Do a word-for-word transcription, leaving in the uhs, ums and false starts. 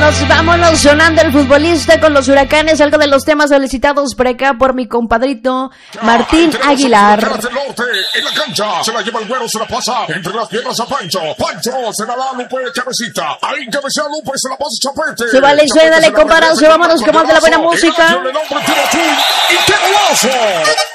vámonos, vámonos sonando el futbolista con los Huracanes, algo de los temas solicitados por acá por mi compadrito Martín Aguilar. En la cancha, se la lleva el güero, se la pasa entre las piernas a Pancho. Pancho se la da a Lupe Cabecita. Ahí cabecea Lupe, se la pasa Chapete. Súbale y suénale, compadre, vámonos con más de la buena música. ¡Y qué golazo!